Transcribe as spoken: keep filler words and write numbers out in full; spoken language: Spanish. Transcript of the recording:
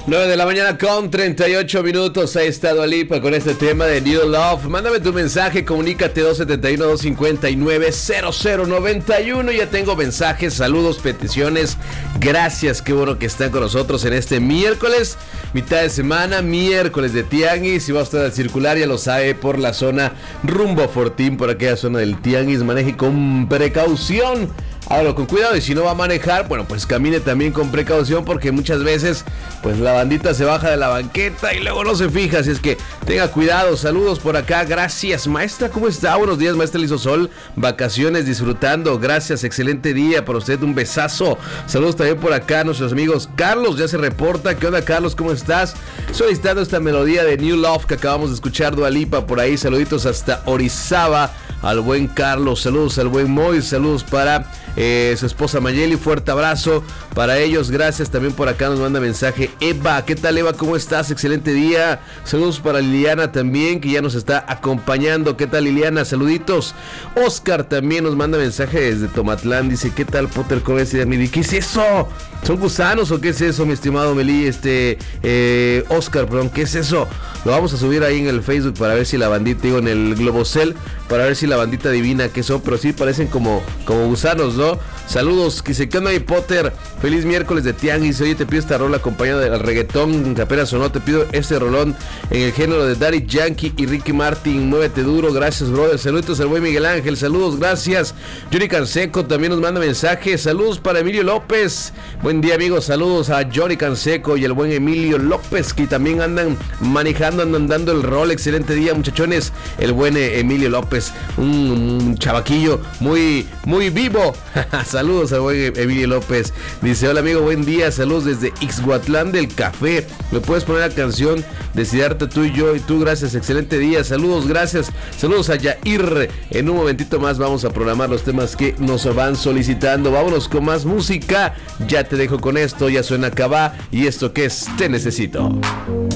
nueve de la mañana con treinta y ocho minutos. Ahí está Dua Lipa con este tema de New Love. Mándame tu mensaje, comunícate dos siete uno, dos cinco nueve, cero cero nueve uno. Ya tengo mensajes, saludos, peticiones. Gracias, qué bueno que están con nosotros en este miércoles, mitad de semana, miércoles de Tianguis. Si va usted al circular, ya lo sabe, por la zona rumbo a Fortín, por aquella zona del Tianguis, maneje con precaución. Hágalo con cuidado, y si no va a manejar, bueno, pues camine también con precaución, porque muchas veces pues la bandita se baja de la banqueta y luego no se fija, así es que tenga cuidado. Saludos por acá, gracias. Maestra, ¿cómo está? Buenos días, maestra Lizo Sol, vacaciones, disfrutando, gracias, excelente día para usted, un besazo. Saludos también por acá, nuestros amigos. Carlos ya se reporta. ¿Qué onda, Carlos? ¿Cómo estás? Solicitando esta melodía de New Love que acabamos de escuchar, Dua Lipa, por ahí. Saluditos hasta Orizaba al buen Carlos, saludos al buen Moy, saludos para eh, su esposa Mayeli, fuerte abrazo para ellos, gracias. También por acá nos manda mensaje Eva. ¿Qué tal, Eva? ¿Cómo estás? Excelente día. Saludos para Liliana también, que ya nos está acompañando. ¿Qué tal, Liliana? Saluditos. Oscar también nos manda mensaje desde Tomatlán, dice: ¿qué tal, Potter? ¿Cómo es? ¿Qué es eso? ¿Son gusanos o qué es eso, mi estimado Meli? Este, eh, Oscar, perdón, ¿qué es eso? Lo vamos a subir ahí en el Facebook para ver si la bandita, digo, en el Globocel, para ver si la bandita adivina qué son, pero sí parecen como, como gusanos, ¿no? Saludos, que se queda mi Potter. Feliz miércoles de Tianguis. Oye, te pido esta rola acompañada del reggaetón que apenas sonó. Te pido este rolón en el género de Daddy Yankee y Ricky Martin. Muévete duro, gracias, brother. Saludos al buen Miguel Ángel, saludos, gracias. Johnny Canseco también nos manda mensaje. Saludos para Emilio López. Buen día, amigos. Saludos a Johnny Canseco y el buen Emilio López, que también andan manejando, andan dando el rol. Excelente día, muchachones. El buen Emilio López, un, un chavaquillo muy, muy vivo. Saludos al buen Emilio López. Dice: hola, amigo, buen día. Saludos desde Ixhuatlán del Café. ¿Me puedes poner la canción de Siddhartha, tú y yo? Y tú, gracias. Excelente día. Saludos, gracias. Saludos a Yair. En un momentito más vamos a programar los temas que nos van solicitando. Vámonos con más música. Ya te dejo con esto. Ya suena Cabá. Y esto que es Te Necesito.